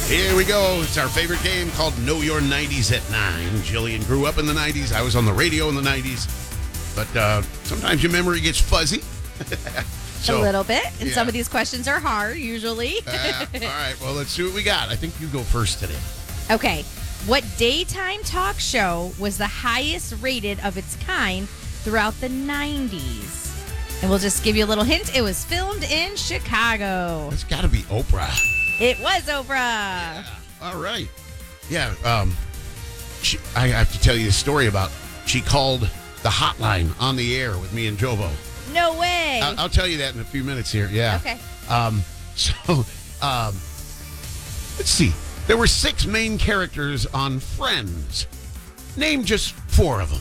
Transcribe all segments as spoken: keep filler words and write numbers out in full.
Here we go. It's our favorite game called Know Your nineties at nine. Jillian grew up in the nineties. I was on the radio in the nineties. But uh, sometimes your memory gets fuzzy. So, a little bit. And yeah. some of these questions are hard, usually. uh, all right. Well, let's see what we got. I think you go first today. Okay. What daytime talk show was the highest rated of its kind throughout the nineties? And we'll just give you a little hint. It was filmed in Chicago. It's got to be Oprah. It was Oprah. Yeah. All right. Yeah. Um, she, I have to tell you a story about she called the hotline on the air with me and Jovo. No way. I'll, I'll tell you that in a few minutes here. Yeah. Okay. Um, so, um, let's see. There were six main characters on Friends. Name just four of them.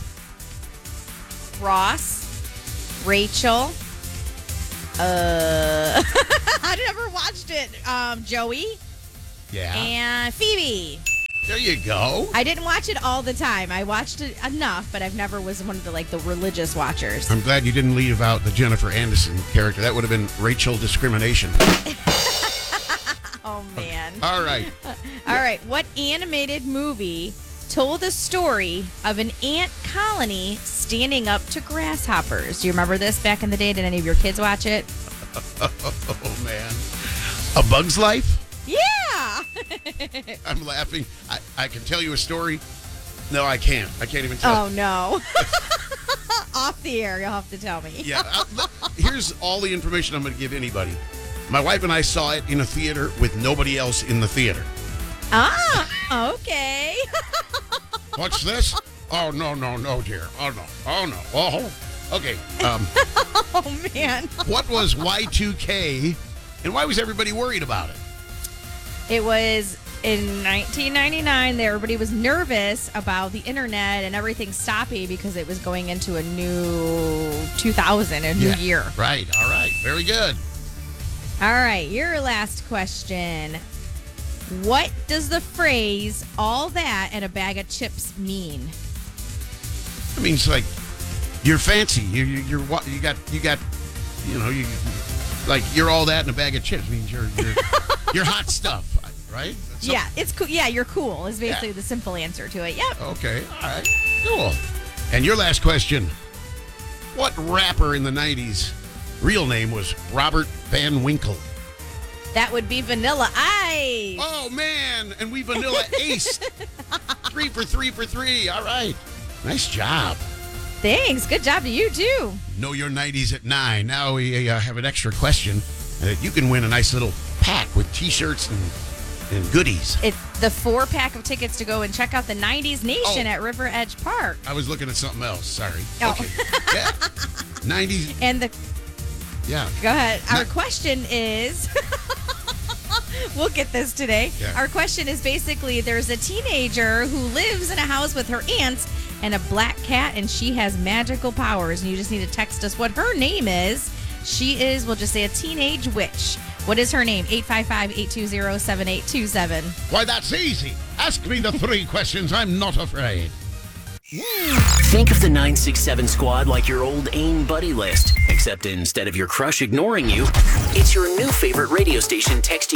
Ross, Rachel. Uh, I never watched it. Um, Joey. Yeah. And Phoebe. There you go. I didn't watch it all the time. I watched it enough, but I've never was one of the like the religious watchers. I'm glad you didn't leave out the Jennifer Aniston character. That would have been Rachel discrimination. Oh man. All right. All right. What animated movie told the story of an ant colony standing up to grasshoppers? Do you remember this back in the day? Did any of your kids watch it? Oh man. A Bug's Life? Yeah. I'm laughing. I, I can tell you a story. No, I can't. I can't even tell. Oh, no. Off the air, you'll have to tell me. Yeah. I, here's all the information I'm going to give anybody. My wife and I saw it in a theater with nobody else in the theater. Ah, okay. What's this? Oh, no, no, no, dear. Oh, no. Oh, no. Oh, okay. Um, Oh, man. what was Y two K, and why was everybody worried about it? It was in nineteen ninety-nine that everybody was nervous about the internet and everything stopping because it was going into a new two thousand, a new Yeah. year. Right. All right. Very good. All right, your last question. What does the phrase "all that and a bag of chips" mean? I mean, it's like you're fancy. You you you're what you got you got you know you like you're all that in a bag of chips. Means you're you're you're hot stuff, right? That's some- Yeah, it's cool. Yeah, you're cool is basically Yeah. the simple answer to it. Yep. Okay. All right. Cool. And your last question: what rapper in the nineties real name was Robert Van Winkle? That would be Vanilla Ice. Oh man! And we vanilla aced. Three for three for three. All right. Nice job. Thanks. Good job to you too. Know Your nineties at nine. Now we uh, have an extra question. Uh, you can win a nice little pack with T-shirts and, and goodies. It's the four pack of tickets to go and check out the nineties Nation Oh. at River Edge Park. I was looking at something else. Sorry. Oh. Okay. Yeah. nineties. And the Yeah. go ahead. Our Ni- question is we'll get this today. Yeah. Our question is basically there's a teenager who lives in a house with her aunts and a black cat, and she has magical powers. And you just need to text us what her name is. She is, we'll just say, a teenage witch. What is her name? eight five five, eight two zero, seven eight two seven. Why, that's easy. Ask me the three questions. I'm not afraid. Think of the nine six seven squad like your old AIM buddy list, except instead of your crush ignoring you, it's your new favorite radio station texting